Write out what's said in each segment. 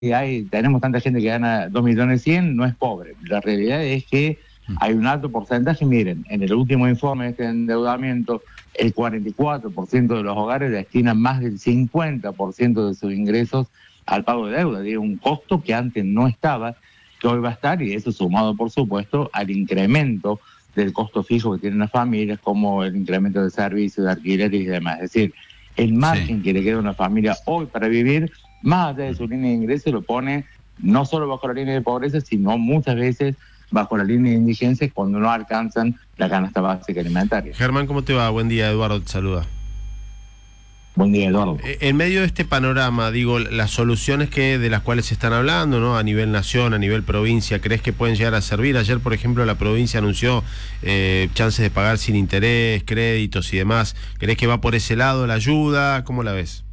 tenemos tanta gente que gana 2.100.000, no es pobre. La realidad es que hay un alto porcentaje. Miren, en el último informe de este endeudamiento, el 44% de los hogares destinan más del 50% de sus ingresos al pago de deuda. Es un costo que antes no estaba, que hoy va a estar, y eso sumado, por supuesto, al incremento del costo fijo que tienen las familias, como el incremento de servicios, de alquileres y demás. Es decir, el margen que le queda a una familia hoy para vivir, más allá de su línea de ingreso, lo pone no solo bajo la línea de pobreza, sino muchas veces bajo la línea de indigencia cuando no alcanzan la canasta básica alimentaria. Germán, ¿cómo te va? Buen día, Eduardo te saluda. Buen día, Eduardo. En medio de este panorama, digo, las soluciones de las cuales se están hablando, ¿no? A nivel nación, a nivel provincia, ¿crees que pueden llegar a servir? Ayer, por ejemplo, la provincia anunció chances de pagar sin interés, créditos y demás. ¿Crees que va por ese lado la ayuda? ¿Cómo la ves?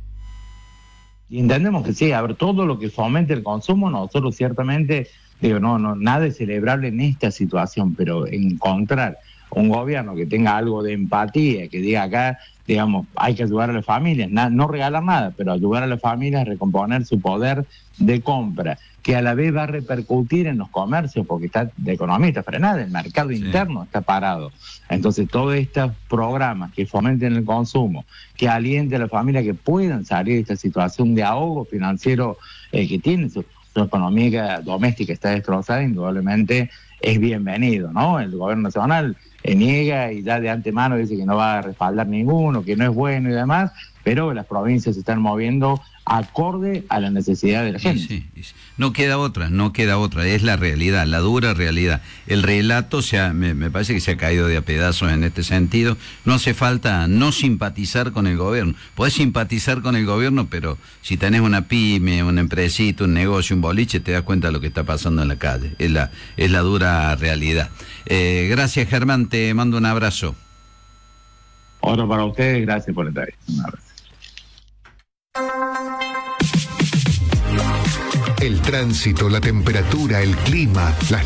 Y entendemos que sí, a ver, todo lo que fomente el consumo, nosotros ciertamente, nada es celebrable en esta situación, pero encontrar un gobierno que tenga algo de empatía, que diga acá, digamos, hay que ayudar a las familias, no regalar nada, pero ayudar a las familias a recomponer su poder de compra, que a la vez va a repercutir en los comercios, porque está la economía está frenada, el mercado interno está parado. Entonces, todos estos programas que fomenten el consumo, que alienten a las familias que puedan salir de esta situación de ahogo financiero que tiene su economía doméstica está destrozada, indudablemente es bienvenido, ¿no? El gobierno nacional niega y ya de antemano dice que no va a respaldar ninguno, que no es bueno y demás, pero las provincias se están moviendo acorde a la necesidad de la gente. Sí. No queda otra, es la realidad, la dura realidad. El relato me parece que se ha caído de a pedazos en este sentido. No hace falta no simpatizar con el gobierno. Podés simpatizar con el gobierno, pero si tenés una pyme, una empresita, un negocio, un boliche, te das cuenta de lo que está pasando en la calle. Es la dura realidad. Gracias, Germán, te mando un abrazo. Otro para ustedes, gracias por estar ahí. Un abrazo. El tránsito, la temperatura, el clima, las